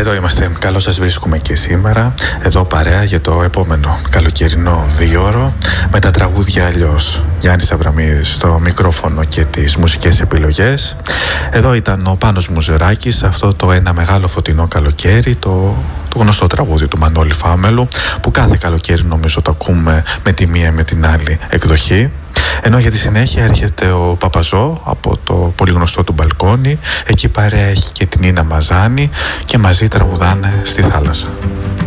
Εδώ είμαστε. Καλώς σας βρίσκουμε και σήμερα. Εδώ παρέα για το επόμενο καλοκαιρινό δίωρο με τα τραγούδια αλλιώς. Γιάννης Αβραμίδης στο μικρόφωνο και τις μουσικές επιλογές. Εδώ ήταν ο Πάνος Μουζεράκης, αυτό το ένα μεγάλο φωτεινό καλοκαίρι, το γνωστό τραγούδι του Μανώλη Φάμελου, που κάθε καλοκαίρι νομίζω το ακούμε με τη μία με την άλλη εκδοχή. Ενώ για τη συνέχεια έρχεται ο Παπαζό από το πολύ γνωστό του Μπαλκόνι. Εκεί παρέα έχει και την Ίνα Μαζάνη και μαζί τραγουδάνε στη θάλασσα.